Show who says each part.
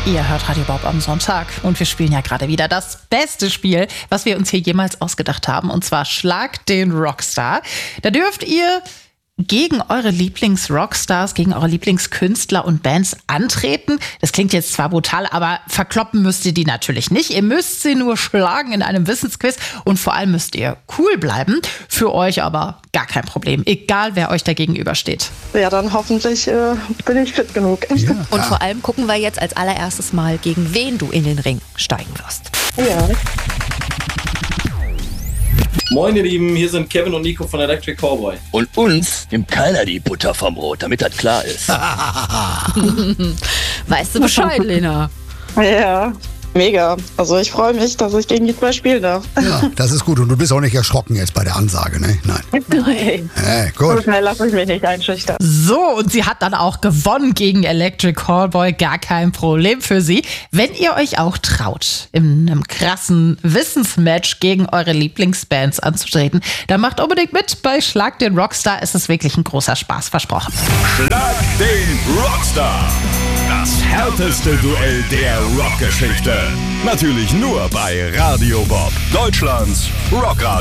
Speaker 1: Ihr hört Radio Bob am Sonntag und wir spielen ja gerade wieder das beste Spiel, was wir uns hier jemals ausgedacht haben, und zwar Schlag den Rockstar. Da dürft ihr gegen eure Lieblings-Rockstars, gegen eure Lieblingskünstler und Bands antreten. Das klingt jetzt zwar brutal, aber verkloppen müsst ihr die natürlich nicht. Ihr müsst sie nur schlagen in einem Wissensquiz und vor allem müsst ihr cool bleiben. Für euch aber gar kein Problem, egal wer euch da gegenübersteht.
Speaker 2: Ja, dann hoffentlich bin ich fit genug.
Speaker 3: Ja.
Speaker 4: Und vor allem gucken wir jetzt als allererstes mal, gegen wen du in den Ring steigen wirst.
Speaker 2: Ja.
Speaker 5: Moin ihr Lieben, hier sind Kevin und Nico von Electric Callboy.
Speaker 6: Und uns nimmt keiner die Butter vom Brot, damit das klar ist.
Speaker 4: Weißt du Bescheid, Lena?
Speaker 2: Ja, mega. Also ich freue mich, dass ich gegen die zwei spielen darf.
Speaker 3: Ja, das ist gut. Und du bist auch nicht erschrocken jetzt bei der Ansage, ne? Nein.
Speaker 2: Nein.
Speaker 3: Hey,
Speaker 2: So
Speaker 3: gut.
Speaker 2: schnell lasse ich mich nicht einschüchtern.
Speaker 1: So, und sie hat dann auch gewonnen gegen Electric Callboy. Gar kein Problem für sie. Wenn ihr euch auch traut, in einem krassen Wissensmatch gegen eure Lieblingsbands anzutreten, dann macht unbedingt mit bei Schlag den Rockstar. Es ist wirklich ein großer Spaß, versprochen.
Speaker 7: Schlag den Rockstar. Das härteste Duell der Rockgeschichte. Natürlich nur bei Radio Bob, Deutschlands Rockradio.